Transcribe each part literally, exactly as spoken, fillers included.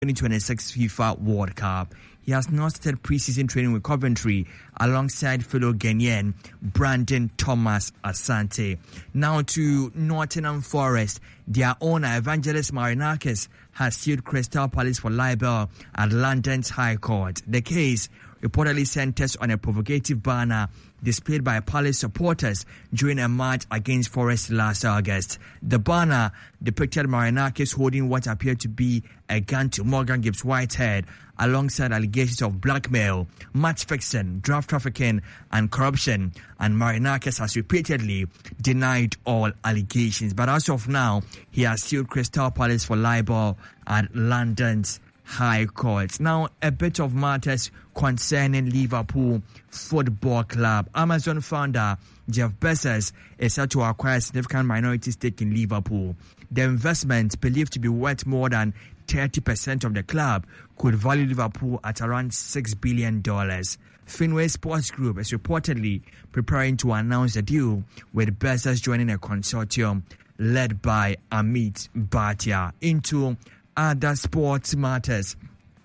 twenty twenty-six FIFA World Cup. He has now started preseason training with Coventry alongside fellow Ghanaian Brandon Thomas Asante. Now to Nottingham Forest. Their owner, Evangelos Marinakis, has sued Crystal Palace for libel at London's High Court. The case reportedly centers on a provocative banner displayed by Palace supporters during a match against Forest last August. The banner depicted Marinakis holding what appeared to be a gun to Morgan Gibbs Whitehead, alongside allegations of blackmail, match fixing, draft trafficking, and corruption. And Marinakis has repeatedly denied all allegations. But as of now, he has sued Crystal Palace for libel at London's High Court. Now, a bit of matters concerning Liverpool Football Club. Amazon founder Jeff Bezos is set to acquire a significant minority stake in Liverpool. The investment, believed to be worth more than thirty percent of the club, could value Liverpool at around six billion dollars. Fenway Sports Group is reportedly preparing to announce a deal, with Bezos joining a consortium led by Amit Bhatia. Into other sports matters,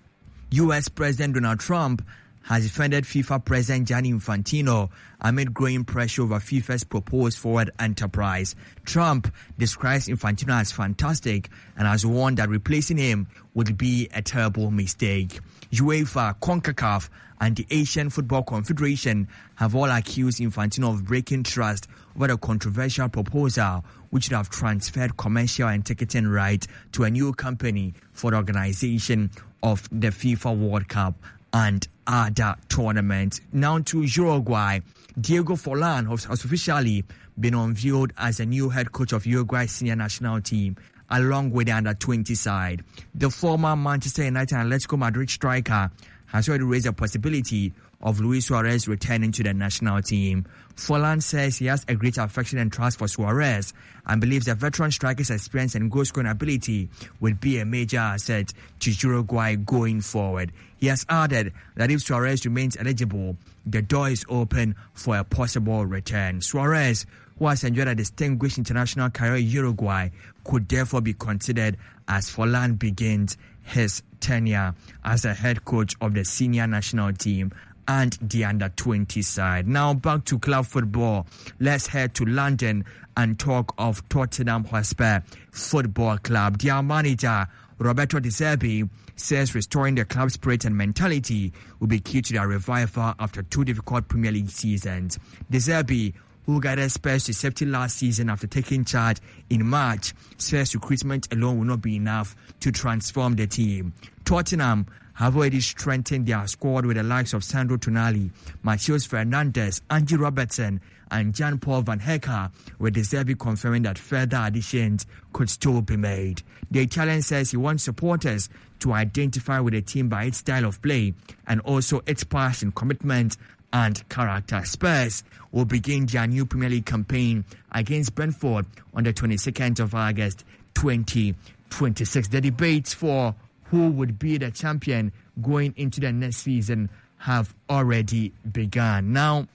U S President Donald Trump has defended FIFA President Gianni Infantino amid growing pressure over FIFA's proposed forward enterprise. Trump describes Infantino as fantastic and has warned that replacing him would be a terrible mistake. UEFA, CONCACAF, and the Asian Football Confederation have all accused Infantino of breaking trust over the controversial proposal, which would have transferred commercial and ticketing rights to a new company for the organization of the FIFA World Cup and other tournaments. Now to Uruguay. Diego Forlan has officially been unveiled as the new head coach of Uruguay's senior national team, along with the under twenty side. The former Manchester United and Atletico Madrid striker has already raised the possibility of Luis Suarez returning to the national team. Forlan says he has a great affection and trust for Suarez and believes the veteran striker's experience and goal-scoring ability would be a major asset to Uruguay going forward. He has added that if Suarez remains eligible, the door is open for a possible return. Suarez, who has enjoyed a distinguished international career in Uruguay, could therefore be considered as Forlan begins his tenure as a head coach of the senior national team and the under twenty side. Now back to club football. Let's head to London and talk of Tottenham Hotspur Football Club. Their manager, Roberto De Zerbi, says restoring the club's spirit and mentality will be key to their revival after two difficult Premier League seasons. De Zerbi, who guided Spurs to safety last season after taking charge in March, says recruitment alone will not be enough to transform the team. Tottenham have already strengthened their squad with the likes of Sandro Tonali, Matheus Fernandes, Angie Robertson, and Jan-Paul Van Hecke, with De Zerbi confirming that further additions could still be made. The Italian says he wants supporters to identify with the team by its style of play and also its passion, commitment, and character. Spurs will begin their new Premier League campaign against Brentford on the twenty-second of August twenty twenty-six. The debates for who would be the champion going into the next season have already begun. Now,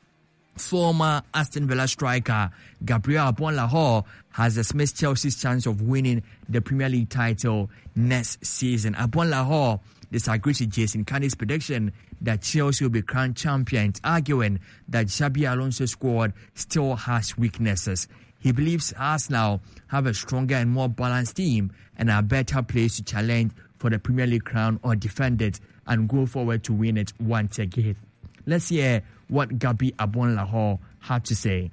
former Aston Villa striker Gabriel Agbonlahor has dismissed Chelsea's chance of winning the Premier League title next season. Agbonlahor disagrees with Jason Kanney's prediction that Chelsea will be crowned champions, arguing that Xabi Alonso's squad still has weaknesses. He believes Arsenal have a stronger and more balanced team and are better placed to challenge for the Premier League crown or defend it and go forward to win it once again. Let's hear what Gabi Agbonlahor had to say.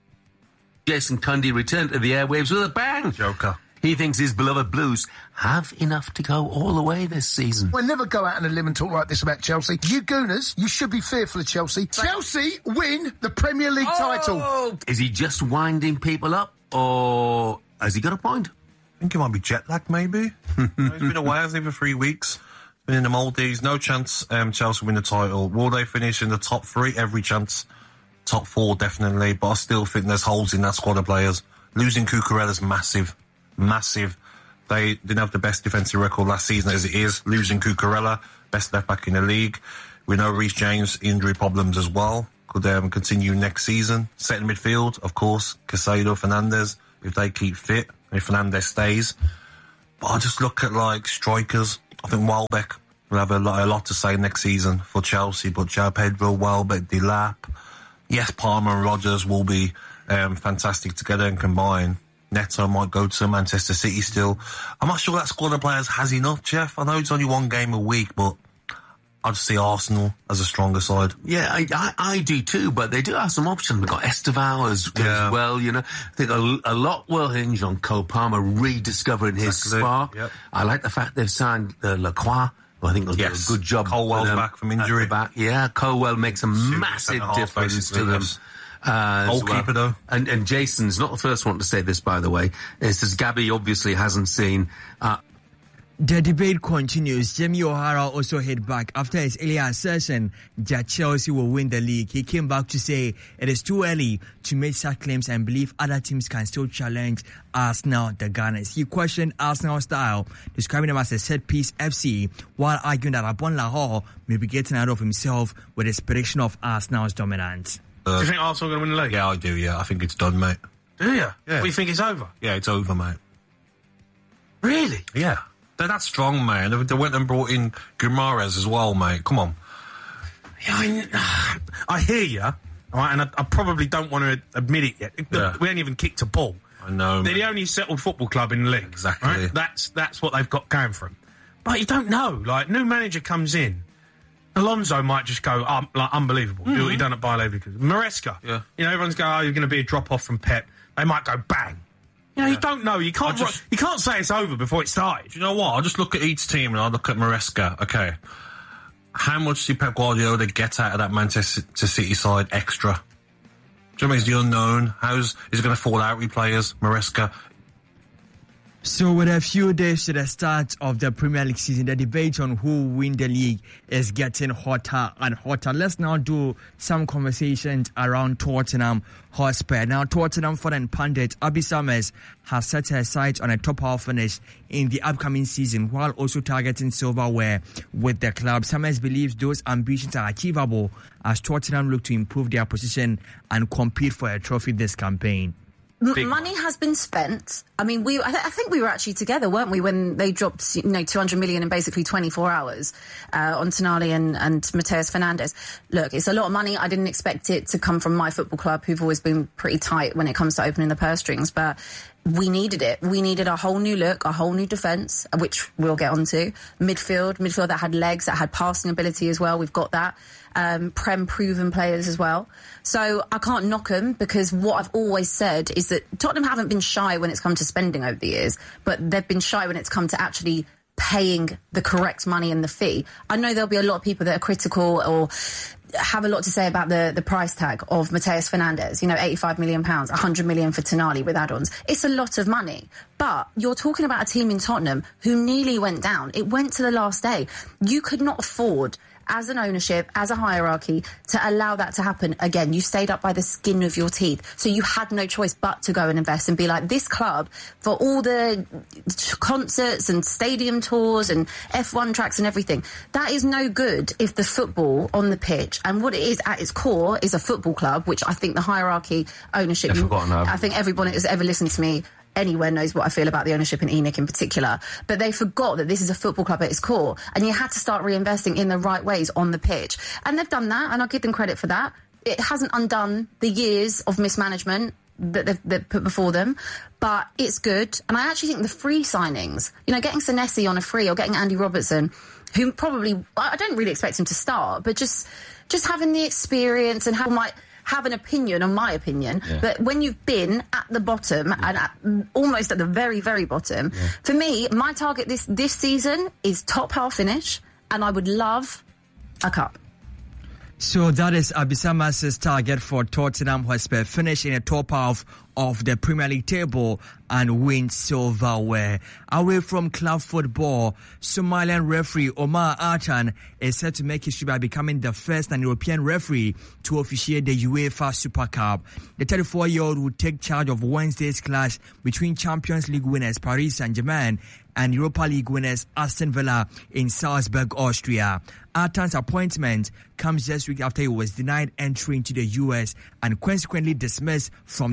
Jason Cundy returned to the airwaves with a bang. Joker. He thinks his beloved Blues have enough to go all the way this season. We'll never go out on a limb and talk like this about Chelsea. You Gooners, you should be fearful of Chelsea. Chelsea win the Premier League oh! title. Is he just winding people up, or has he got a point? I think he might be jet lagged, maybe. He's been away, hasn't he, for three weeks. Been in the Maldives. No chance um, Chelsea win the title. Will they finish in the top three? Every chance. Top four, definitely. But I still think there's holes in that squad of players. Losing Cucurella's massive. Massive. They didn't have the best defensive record last season as it is. Losing Cucurella, best left back in the league. We know Reece James, injury problems as well. Could um, continue next season. Set in midfield, of course. Caicedo, Fernandes, if they keep fit. If Fernandes stays. But I just look at, like, strikers. I think Welbeck will have a lot, a lot to say next season for Chelsea, but João Pedro, Welbeck, Delap, yes, Palmer and Rodgers will be um, fantastic together and combined. Neto might go to Manchester City still. I'm not sure that squad of players has enough, Jeff. I know it's only one game a week, but I'd see Arsenal as a stronger side. Yeah, I, I, I do too, but they do have some options. They've got Estevao as, Yeah. as well, you know. I think a, a lot will hinge on Cole Palmer rediscovering his Exactly. spark. Yep. I like the fact they've signed uh, Lacroix, who I think will Yes. do a good job. Colwell's for them back from at the injury. Back. Yeah, Colwell makes a massive centre-half, difference basically, to them. yes. Uh, as Goalkeeper, well. though. And, and Jason's not the first one to say this, by the way. It says Gabby obviously hasn't seen... Uh, The debate continues. Jamie O'Hara also hit back after his earlier assertion that Chelsea will win the league. He came back to say it is too early to make such claims and believe other teams can still challenge Arsenal, the Gunners. He questioned Arsenal's style, describing them as a set-piece F C, while arguing that Abon Lahore may be getting out of himself with his prediction of Arsenal's dominance. Do you think Arsenal are going to win the league? Yeah, I do, yeah. I think it's done, mate. Do you? Yeah. What, you think it's over? Yeah, it's over, mate. Really? Yeah. They're that strong, man. They, they went and brought in Guimaraes as well, mate. Come on. Yeah, I, I hear you, right, and I, I probably don't want to admit it yet. Yeah. We ain't even kicked a ball. I know, They're mate. the only settled football club in the league. Exactly. Right? That's that's what they've got going for them. But you don't know. Like, new manager comes in, Alonso might just go, um, like, unbelievable. Do what he done at Bayer Leverkusen. Maresca. Yeah. You know, everyone's going, oh, you're going to be a drop-off from Pep. They might go bang. You know, you don't know. You can't I just- you can't say it's over before it started. Do you know what? I just look at each team and I look at Maresca. Okay. How much did Pep Guardiola get out of that Manchester City side extra? Do you know what I mean? It's the unknown. How's is it going to fall out with players? Maresca. So with a few days to the start of the Premier League season, the debate on who will win the league is getting hotter and hotter. Let's now do some conversations around Tottenham Hotspur. Now, Tottenham foreign pundit Abby Summers has set her sights on a top half finish in the upcoming season while also targeting silverware with the club. Summers believes those ambitions are achievable as Tottenham look to improve their position and compete for a trophy this campaign. M- money has been spent. I mean, we. I, th- I think we were actually together, weren't we, when they dropped, you know, two hundred million in basically twenty-four hours uh, on Tonali and, and Mateus Fernandes. Look, it's a lot of money. I didn't expect it to come from my football club, who've always been pretty tight when it comes to opening the purse strings, but we needed it. We needed a whole new look, a whole new defence, which we'll get onto. Midfield, midfield that had legs, that had passing ability as well. We've got that. Um, Prem proven players as well. So I can't knock them because what I've always said is that Tottenham haven't been shy when it's come to spending over the years, but they've been shy when it's come to actually paying the correct money and the fee. I know there'll be a lot of people that are critical or have a lot to say about the, the price tag of Mateus Fernandes. You know, eighty-five million pounds, one hundred million for Tonali with add-ons. It's a lot of money. But you're talking about a team in Tottenham who nearly went down. It went to the last day. You could not afford, as an ownership, as a hierarchy, to allow that to happen. Again, you stayed up by the skin of your teeth. So you had no choice but to go and invest and be like, this club, for all the concerts and stadium tours and F one tracks and everything, that is no good if the football on the pitch, and what it is at its core is a football club, which I think the hierarchy, ownership, They've forgotten that. I think everyone who's ever listened to me anywhere knows what I feel about the ownership and Enoch in particular. But they forgot that this is a football club at its core, and you had to start reinvesting in the right ways on the pitch. And they've done that, and I'll give them credit for that. It hasn't undone the years of mismanagement that they've, they've put before them, but it's good. And I actually think the free signings, you know, getting Senesi on a free or getting Andy Robertson, who probably, I don't really expect him to start, but just just having the experience and how might have an opinion on my opinion, Yeah. but when you've been at the bottom yeah. and at, almost at the very, very bottom, yeah. for me, my target this, this season is top half finish, and I would love a cup. So that is Abisamas' target for Tottenham Hotspur, finish in the top half of the Premier League table and win silverware. Away from club football, Somalian referee Omar Artan is set to make history by becoming the first non-European referee to officiate the UEFA Super Cup. The thirty-four-year-old will take charge of Wednesday's clash between Champions League winners Paris Saint-Germain and Europa League winners Aston Villa in Salzburg, Austria. Artan's appointment comes just week after he was denied entry into the U S and consequently dismissed from the World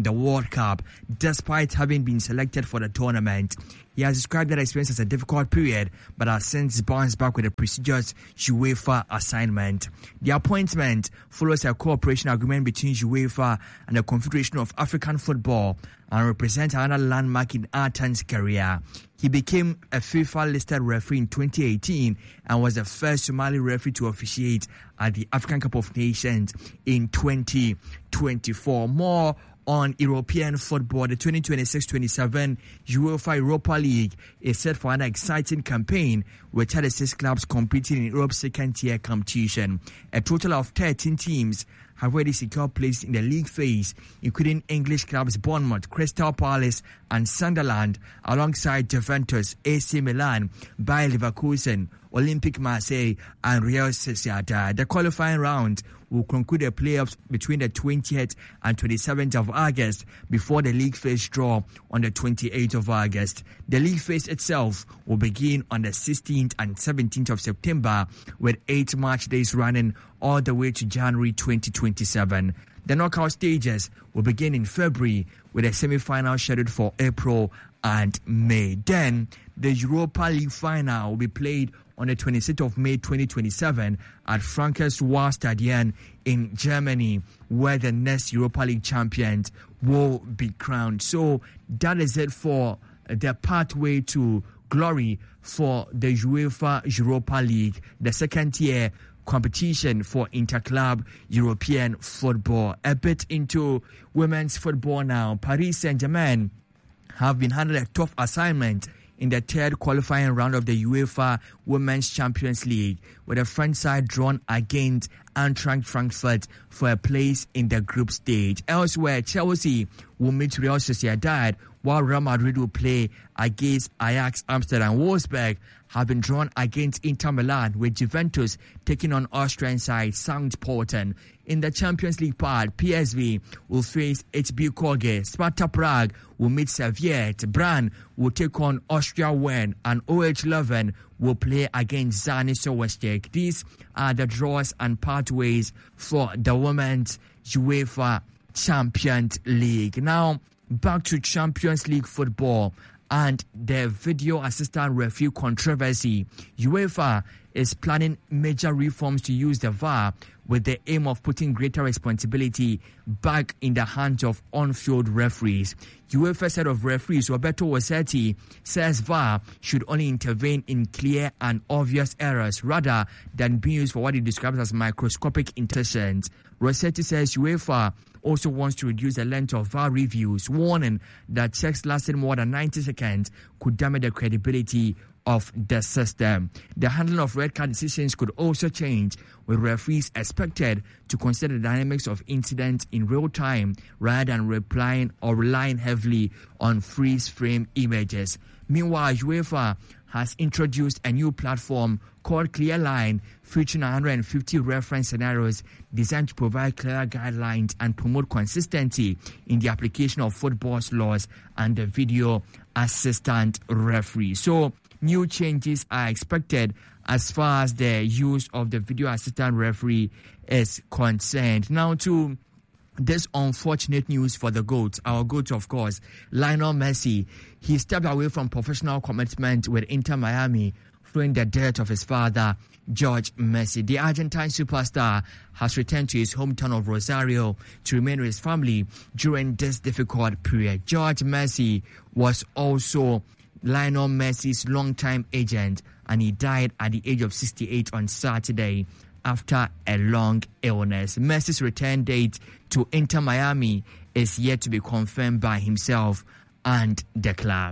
World Cup despite having been selected for the tournament. He has described that experience as a difficult period, but has since bounced back with a prestigious UEFA assignment. The appointment follows a cooperation agreement between UEFA and the Confederation of African Football and represents another landmark in Artan's career. He became a FIFA-listed referee in twenty eighteen and was the first Somali referee to officiate at the African Cup of Nations in twenty twenty-four. More on European football, the twenty twenty-six twenty-seven UEFA Europa League is set for an exciting campaign with thirty-six clubs competing in Europe's second-tier competition. A total of thirteen teams have already secured place in the league phase, including English clubs Bournemouth, Crystal Palace and Sunderland, alongside Juventus, A C Milan, Bayer Leverkusen, Olympique Marseille and Real Sociedad. The qualifying round will conclude the playoffs between the twentieth and twenty-seventh of August before the league phase draw on the twenty-eighth of August. The league phase itself will begin on the sixteenth and seventeenth of September with eight match days running all the way to January twenty twenty-seven. The knockout stages will begin in February with a semi-final scheduled for April and May. Then the Europa League final will be played on the twenty-sixth of May twenty twenty-seven at Frankfurt Stadion in Germany, where the next Europa League champions will be crowned. So that is it for the pathway to glory for the UEFA Europa League, the second tier competition for interclub European football. A bit into women's football now. Paris Saint-Germain have been handed a tough assignment in the third qualifying round of the UEFA Women's Champions League, with the French side drawn against Eintracht Frankfurt for a place in the group stage. Elsewhere, Chelsea will meet Real Sociedad, while Real Madrid will play against Ajax Amsterdam. Wolfsburg have been drawn against Inter Milan, with Juventus taking on Austrian side Sankt Pölten. In the Champions League part, P S V will face H B Koge, Sparta Prague will meet Servette, Brann will take on Austria Wien, and O H Leuven will play against Zenit Soweștești. These are the draws and pathways for the Women's UEFA Champions League. Now, back to Champions League football and the video assistant referee controversy. UEFA is planning major reforms to use the V A R with the aim of putting greater responsibility back in the hands of on-field referees. UEFA head of referees Roberto Rossetti says V A R should only intervene in clear and obvious errors rather than being used for what he describes as microscopic interventions. Rossetti says UEFA also wants to reduce the length of V A R reviews, warning that checks lasting more than ninety seconds could damage the credibility of the system. The handling of red card decisions could also change, with referees expected to consider the dynamics of incidents in real time rather than replying or relying heavily on freeze frame images. Meanwhile, UEFA has introduced a new platform called ClearLine, featuring one hundred fifty reference scenarios designed to provide clear guidelines and promote consistency in the application of football's laws and the video assistant referee. So, new changes are expected as far as the use of the video assistant referee is concerned. Now to this unfortunate news for the GOAT, our GOAT of course, Lionel Messi. He stepped away from professional commitment with Inter Miami following the death of his father, George Messi. The Argentine superstar has returned to his hometown of Rosario to remain with his family during this difficult period. George Messi was also Lionel Messi's longtime agent, and he died at the age of sixty-eight on Saturday after a long illness. Messi's return date to Inter Miami is yet to be confirmed by himself and the club.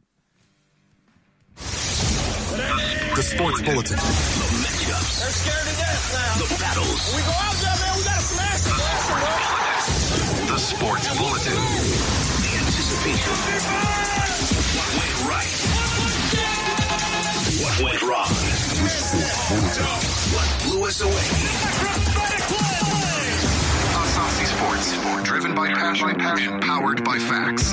The Sports Bulletin. The matchups. They're scared to death now. The battles. We go out there, man. We got to smash them. Smash them, the Sports Bulletin. The anticipation. What went right? What went wrong? The Sports Bulletin. What blew us away? On Saucy Sports. Driven by passion, passion, powered by facts.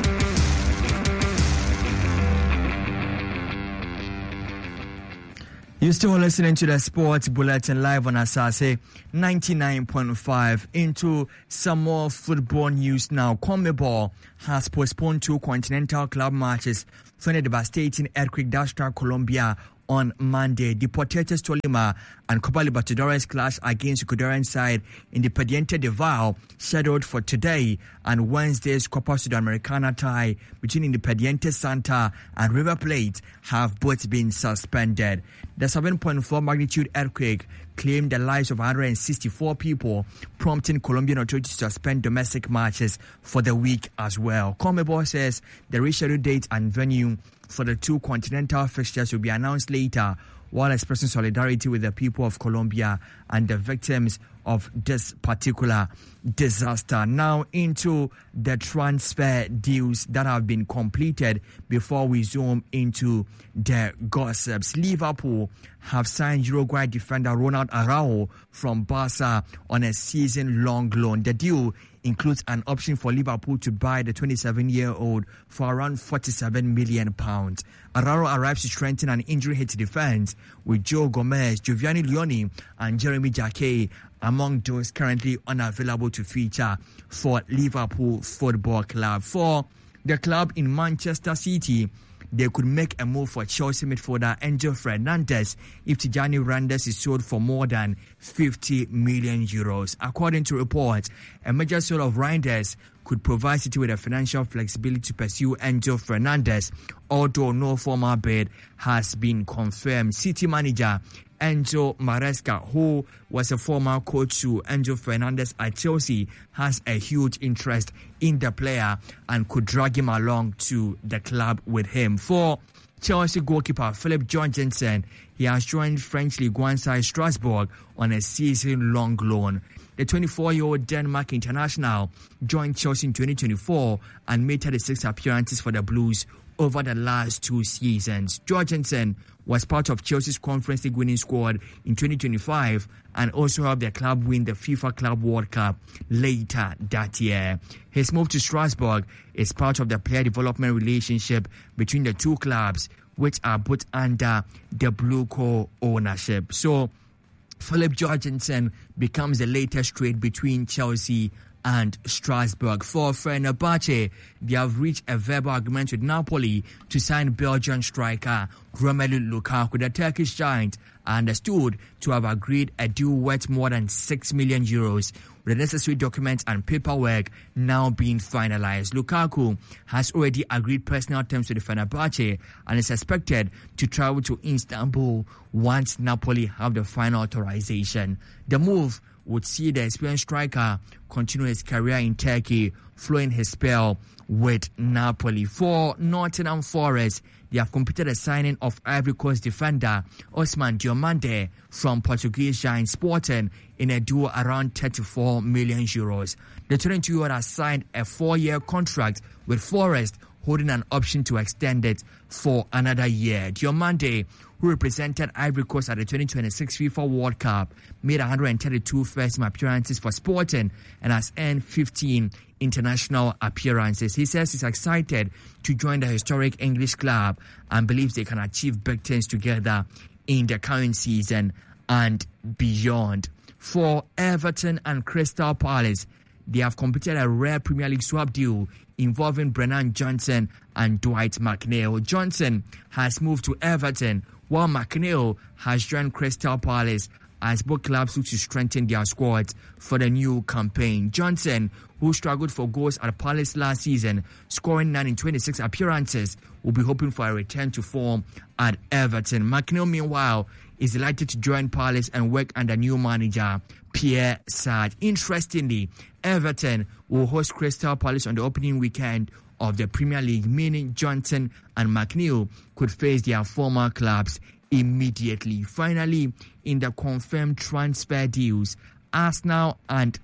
You're still listening to the Sports Bulletin live on Asase ninety-nine point five. Into some more football news now. CONMEBOL has postponed two continental club matches for the devastating earthquake that struck Colombia on Monday. Deportes Tolima and Copa Libertadores clash against Ecuadorian side Independiente del Valle scheduled for today, and Wednesday's Copa Sudamericana tie between Independiente Santa and River Plate have both been suspended. The seven point four magnitude earthquake claimed the lives of one hundred sixty-four people, prompting Colombian authorities to suspend domestic matches for the week as well. CONMEBOL says the rescheduled date and venue for the two continental fixtures will be announced later, while expressing solidarity with the people of Colombia and the victims of this particular disaster. Now into the transfer deals that have been completed before we zoom into the gossips. Liverpool have signed Uruguay defender Ronald Araujo from Barca on a season-long loan. The deal includes an option for Liverpool to buy the twenty-seven-year-old for around forty-seven million pounds. Araujo arrives to strengthen an injury-hit defense with Joe Gomez, Giovanni Leone and Jeremy Jacquet among those currently unavailable to feature for Liverpool Football Club. For the club in Manchester City, they could make a move for Chelsea midfielder Enzo Fernandez if Tijani Reinders is sold for more than fifty million euros. According to reports, a major sale of Reinders could provide City with a financial flexibility to pursue Enzo Fernandez, although no formal bid has been confirmed. City manager Enzo Maresca, who was a former coach to Enzo Fernandez at Chelsea, has a huge interest in the player and could drag him along to the club with him. For Chelsea goalkeeper Philip Jorgensen, he has joined French Ligue one side Strasbourg on a season-long loan. The twenty-four-year-old Denmark international joined Chelsea in twenty twenty-four and made thirty-six appearances for the Blues over the last two seasons. Jorgensen was part of Chelsea's Conference League winning squad in twenty twenty-five and also helped their club win the FIFA Club World Cup later that year. His move to Strasbourg is part of the player development relationship between the two clubs, which are both under the Blue Co ownership. So Philip Jorgensen becomes the latest trade between Chelsea and Strasbourg. For Fenerbahce, they have reached a verbal agreement with Napoli to sign Belgian striker Romelu Lukaku. The Turkish giant are understood to have agreed a deal worth more than six million euros, with the necessary documents and paperwork now being finalized. Lukaku has already agreed personal terms with the Fenerbahce and is expected to travel to Istanbul once Napoli have the final authorization. The move would see the experienced striker continue his career in Turkey, following his spell with Napoli. For Nottingham Forest, they have completed a signing of Ivory Coast defender Ousmane Diomande from Portuguese giant Sporting in a deal around thirty-four million euros. The twenty-two-year-old has signed a four-year contract with Forest, holding an option to extend it for another year. Diomande, who represented Ivory Coast at the twenty twenty-six FIFA World Cup, made one hundred thirty-two first-team appearances for Sporting and has earned fifteen international appearances. He says he's excited to join the historic English club and believes they can achieve big things together in the current season and beyond. For Everton and Crystal Palace, they have completed a rare Premier League swap deal involving Brennan Johnson and Dwight McNeil. Johnson has moved to Everton, while McNeil has joined Crystal Palace as both clubs look to strengthen their squads for the new campaign. Johnson, who struggled for goals at Palace last season, scoring nine in twenty-six appearances, will be hoping for a return to form at Everton. McNeil, meanwhile, is delighted to join Palace and work under new manager Pierre Sarge. Interestingly, Everton will host Crystal Palace on the opening weekend of the Premier League, meaning Johnson and McNeil could face their former clubs immediately. Finally, in the confirmed transfer deals, Arsenal and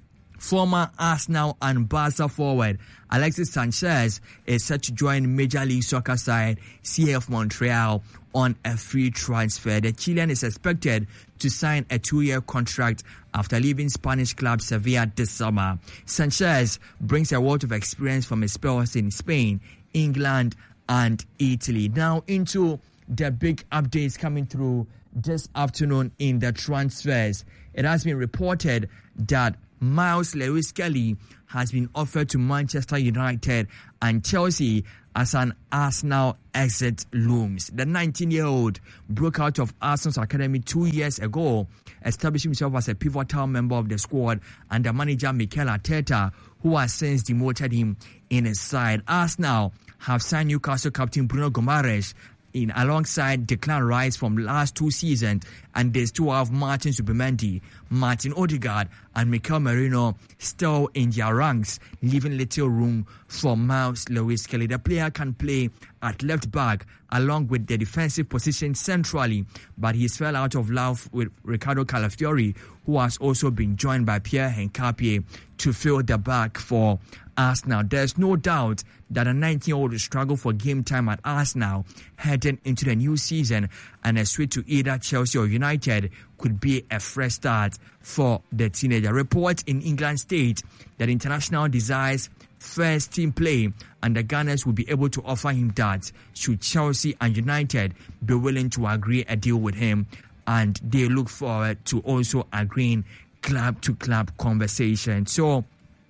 former Arsenal and Barca forward Alexis Sanchez is set to join Major League Soccer side C F Montreal on a free transfer. The Chilean is expected to sign a two-year contract after leaving Spanish club Sevilla this summer. Sanchez brings a wealth of experience from his spells in Spain, England, and Italy. Now into the big updates coming through this afternoon in the transfers. It has been reported that Miles Lewis-Kelly has been offered to Manchester United and Chelsea as an Arsenal exit looms. The nineteen-year-old broke out of Arsenal's academy two years ago, establishing himself as a pivotal member of the squad under manager Mikel Arteta, who has since demoted him in his side. Arsenal have signed Newcastle captain Bruno Gomes in alongside Declan Rice from last two seasons, and they still have Martin Zubimendi, Martin Odegaard, and Mikel Merino still in their ranks, leaving little room for Miles Lewis-Kelly. The player can play at left back along with the defensive position centrally, but he's fell out of love with Ricardo Calafiori, who has also been joined by Pierre Hincapie to fill the back for Arsenal. There's no doubt that a nineteen-year-old will struggle for game time at Arsenal heading into the new season, and a switch to either Chelsea or United could be a fresh start for the teenager. Report in England state that international desires first team play, and the Gunners will be able to offer him that should Chelsea and United be willing to agree a deal with him, and they look forward to also agreeing club to club conversation. So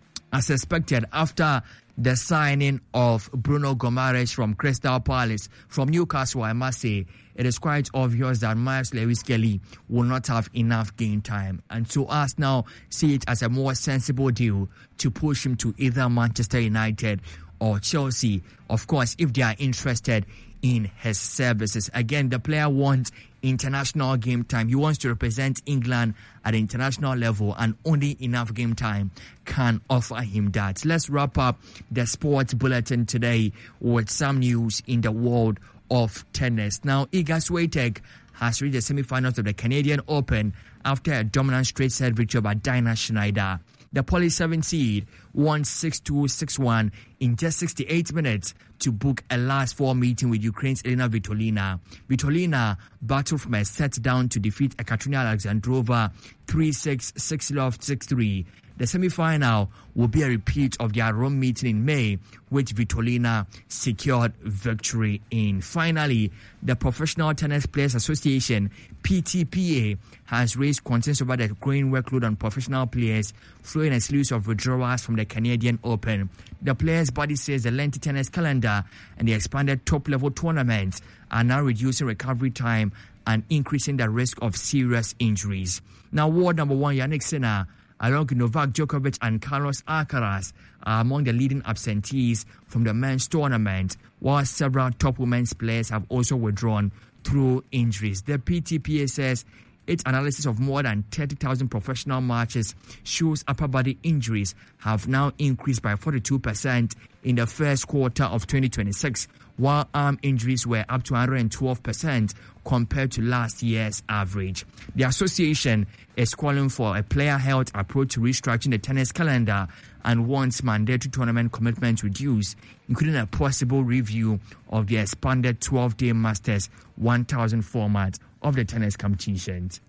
as expected, after the signing of Bruno Gomes from Crystal Palace, from Newcastle, I must say, it is quite obvious that Miles Lewis-Kelly will not have enough game time. And so Arsenal see it as a more sensible deal to push him to either Manchester United or Chelsea, of course, if they are interested in his services. Again, the player wants international game time. He wants to represent England at the international level, and only enough game time can offer him that. Let's wrap up the sports bulletin today with some news in the world of tennis. Now, Iga Swiatek has reached the semi-finals of the Canadian Open after a dominant straight-set victory over Dinah Schneider. The Poly seven seed won six two, six one in just sixty-eight minutes to book a last four meeting with Ukraine's Elena Vitolina. Vitolina battled from a set down to defeat Ekaterina Alexandrova three six, six love, six three. The semi-final will be a repeat of their Rome meeting in May, which Vitolina secured victory in. Finally, the Professional Tennis Players Association, P T P A, has raised concerns over the growing workload on professional players, following a series of withdrawals from the Canadian Open. The players' body says the lengthy tennis calendar and the expanded top-level tournaments are now reducing recovery time and increasing the risk of serious injuries. Now, world number one, Yannick Sinner, along with Novak Djokovic and Carlos Alcaraz, are among the leading absentees from the men's tournament, while several top women's players have also withdrawn through injuries. The P T P A says its analysis of more than thirty thousand professional matches shows upper body injuries have now increased by forty-two percent in the first quarter of twenty twenty-six, while arm injuries were up to one hundred twelve percent compared to last year's average. The association is calling for a player health approach to restructuring the tennis calendar and wants mandatory tournament commitments reduced, including a possible review of the expanded twelve-day Masters one thousand format of the tennis competitions.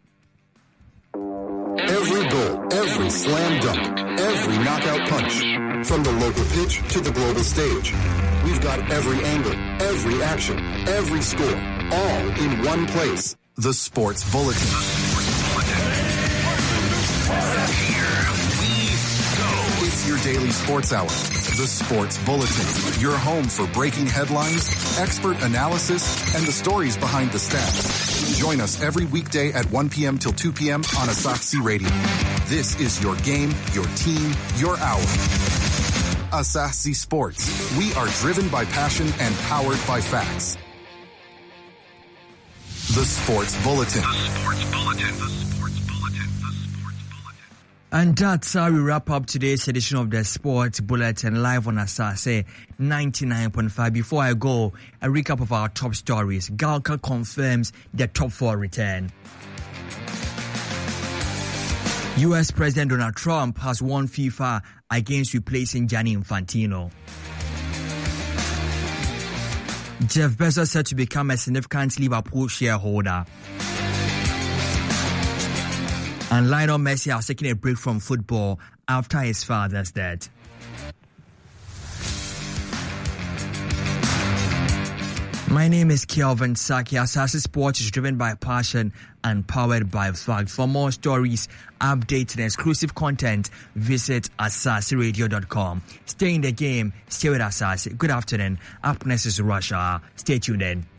Every goal, every slam dunk, every knockout punch, from the local pitch to the global stage. We've got every angle, every action, every score, all in one place. The Sports Bulletin. It's your daily sports hour. The Sports Bulletin. Your home for breaking headlines, expert analysis, and the stories behind the stats. Join us every weekday at one p.m. till two p.m. on Asahi Radio. This is your game, your team, your hour. Asahi Sports. We are driven by passion and powered by facts. The Sports Bulletin. The Sports Bulletin. The Sports Bulletin. The Sports Bulletin. And that's how we wrap up today's edition of the Sports Bulletin live on Asahi ninety-nine point five. Before I go, a recap of our top stories. Galka confirms the top four return. U S President Donald Trump has warned FIFA against replacing Gianni Infantino. Jeff Bezos said to become a significant Liverpool shareholder. And Lionel Messi has taken a break from football after his father's death. My name is Kelvin Saki. Asase Sports is driven by passion and powered by fact. For more stories, updates, and exclusive content, visit asase radio dot com. Stay in the game. Stay with Asase. Good afternoon. Up next is Russia. Stay tuned in.